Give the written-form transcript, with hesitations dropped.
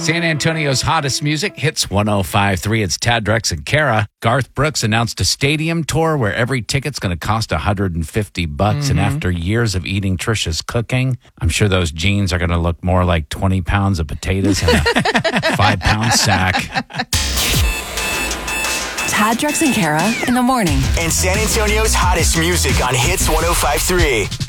San Antonio's hottest music, Hits 105.3. It's Tad, Drex, and Kara. Garth Brooks announced a stadium tour where every ticket's going to cost $150. And after years of eating Trisha's cooking, I'm sure those jeans are going to look more like 20 pounds of potatoes in a 5-pound sack. Tad, Drex, and Kara in the morning. And San Antonio's hottest music on Hits 105.3.